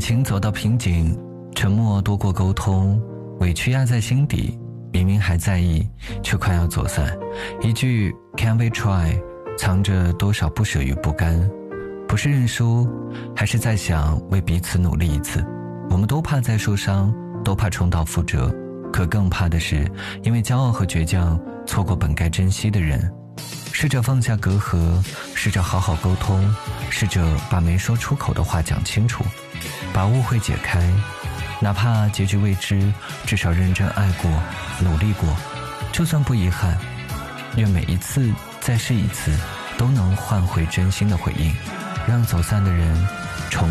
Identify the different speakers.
Speaker 1: 情走到瓶颈，沉默多过沟通，委屈压在心底，明明还在意，却快要走散。一句 Can we try， 藏着多少不舍与不甘。不是认输，还是在想为彼此努力一次。我们都怕再受伤，都怕重蹈覆辙，可更怕的是因为骄傲和倔强错过本该珍惜的人。试着放下隔阂，试着好好沟通，试着把没说出口的话讲清楚，把误会解开。哪怕结局未知，至少认真爱过，努力过，就算不遗憾，愿每一次再试一次，都能换回真心的回应，让走散的人重